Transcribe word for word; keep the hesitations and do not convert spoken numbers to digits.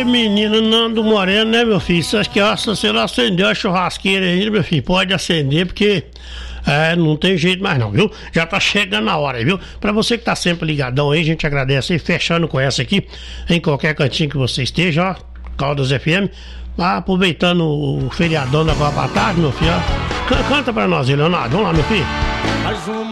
Ei, menino Nando Moreno, né, meu filho? Você acha que você não acendeu a churrasqueira ainda, meu filho? Pode acender, porque é, não tem jeito mais não, viu? Já tá chegando a hora, viu? Pra você que tá sempre ligadão aí, a gente agradece aí, fechando com essa aqui, em qualquer cantinho que você esteja, ó, Caldas F M, ah, aproveitando o feriadão da Copa à tarde, meu filho, ó. Canta pra nós, Leonardo, vamos lá, meu filho. Mais uma